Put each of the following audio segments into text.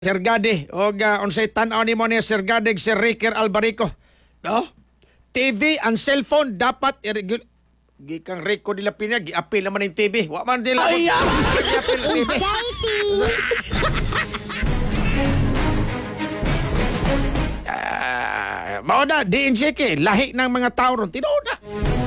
Sir Gadi, o unsay tan-aw nimo ni Sir Gadi, Sir Ricker Albarico. No? TV and cellphone dapat gikang record nila pinya, gi-appeal naman yung TV. Wa man nila. Ay, gi-appeal ng TV. Mao na, DNJK, lahi ng mga tao ron. Tinuod na.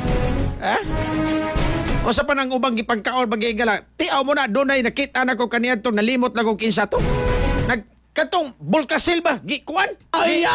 O sa panang ubang gipangkaon bagigala, tiaw mo na, doon ay nakita na ko kaniya to, nalimot na ko kinsa to. Katong Bulkasil ba? Gikuan? Ay,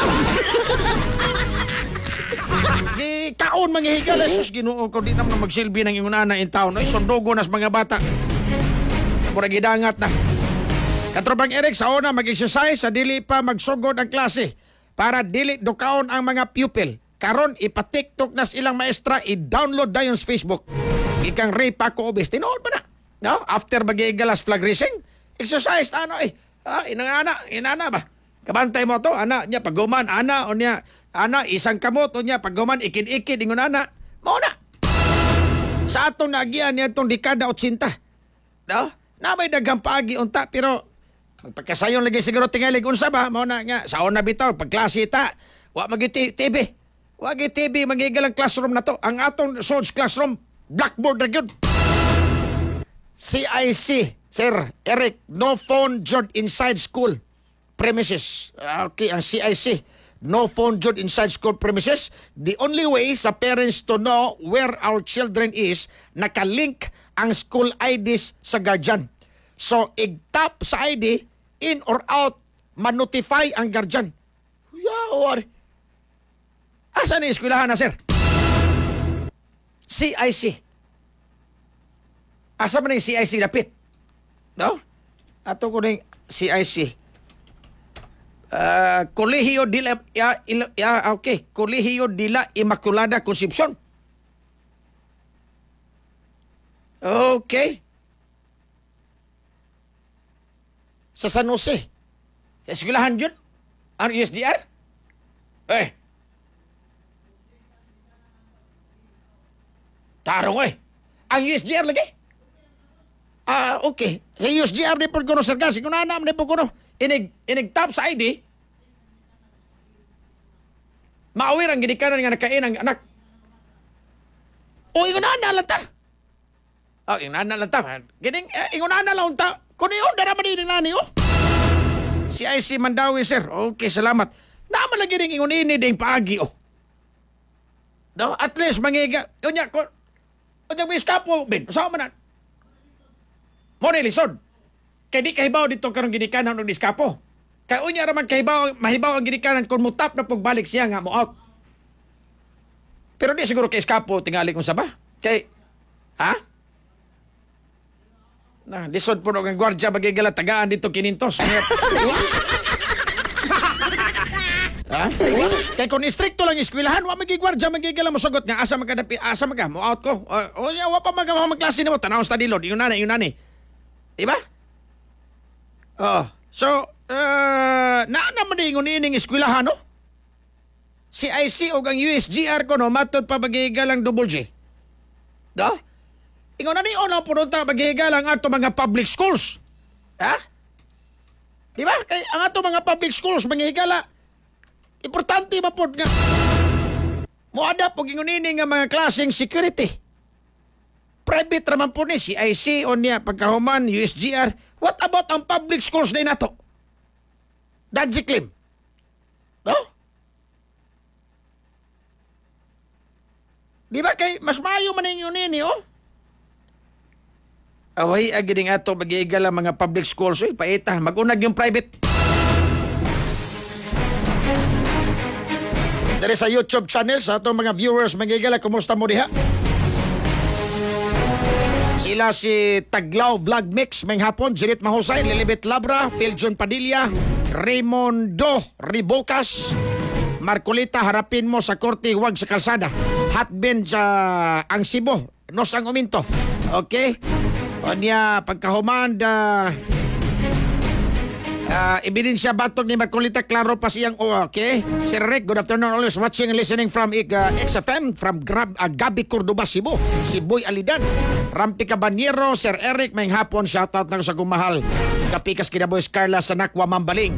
Di kaon manghihigala. Sus, Ginoo ko, di naman magsilbi ng ingon ana in town. Ay, sundugo nas mga bata. Murag gidangat na. Katrobang Eric, sa una mag-exercise sa dili pa magsugod ang klase para dili dukaon ang mga pupil. Karon ipa-TikTok nas ilang maestra, i-download dayon sa Facebook. Ikang Ray Paco Obis. Tinood ba na? No? After magigalas flag racing, exercise na ano eh. Inana ba? Kabantay mo to, ana niya pagguman, ana o niya, ana isang kamot o niya pagguman, ikid-ikid, ingon ana. Mao na. Sa atong nagian niya itong dekada 80. No? Na may daghang paagi unta, pero pagkasayon lagi siguro tingalig unsa ba? Mao na nga, sa una bitaw, pagklase ta, wa magi-TV. Wa gi-TV, magigalang classroom na to. Ang atong Swords classroom, blackboard na yun. CIC, Sir Eric, no phone jud inside school premises. Okay, ang CIC, no phone jud inside school premises. The only way sa parents to know where our children is, nakalink ang school IDs sa guardian. So, ig-tap sa ID, in or out, ma-notify ang guardian. Yawar. Asa na eskwelahan na, sir? CIC. Asa man yung CIC lapit? No? Ato ko ng CIC. Kolehiyo dila okay, Kolehiyo dila Immaculada Concepcion. Okay. Sa San Jose. Sa eskwelahan yun? Ang USDR? Tarong ang USDR lagi? Okay. Hey, USDR di po kuno, Sir Gas. Kung naanam di po kuno. Inig-tap sa ID. Maawir ang ginikanan nga nakain ang anak. O, ingunana lang ta. Ingunana lang ta. Ingunana lang ta. Kung yun, daraman din nani, CIC Mandawi, sir. Okay, salamat. Naman lagi rin ingunini din paagi, No? At least, mangiga. Yun niya, kung may eskapo, Ben, saan man na? Muna lisod. Kaya di kahibaw dito karong ginikanan ng diskapo. Kaya unya raman mahibaw ang ginikanan kung mutap na pagbalik siya nga mo out. Pero di siguro kay eskapo tingali kung saba. Kay, lisod po ng gwardya magigala tagaan dito kinintos. Kaya kung istrikto lang eskwelahan, wa magigwardya magigala mo sagot nga asa maga mo out ko. Wa pa magklase nimo tanaw sa dilod. Yun nani. Diba? So, naman ingon ining eskwelahan, no? CIC o ang USGR ko, no? Matod pa magigalang double J. Do? Ingon na ni unang pununta magigalang ato mga public schools. Diba? Kaya ang ato mga public schools, magigala, importante ba po nga? Muadap o ingon ining nga mga klaseng security. Private raman po ni CIC o niya pagkahuman, USGR. What about ang public schools na nato? Dadji claim. No? Di ba kay mas maayo man ninyo nini, Away, agining ato mag-iigala mga public schools. Paita, mag-unag yung private. Dari sa YouTube channel, sa atong mga viewers mag-iigala, kumusta mo diha? Sila si Taglaw Vlog Mix, may hapon, Jerit Mahusay, Lilibet Labra, Phil John Padilla, Raymondo Ribocas, Marcolita, harapin mo sa korte, huwag sa kalsada. Hatbin sa ang Cebu, nos ang uminto. Okay? O niya, pagkahuman, ebidensya batog ni Marcolita, klaro pa siyang okay. Sir Rick, good afternoon, always watching and listening from XFM from Gabi Cordoba, Cebu. Si Boy Alidan, Rampi Cabanyero, Sir Eric, may hapon, shoutout na sa gumahal. Kapikas kinabuhis Carla sa Nakwa Mambaling.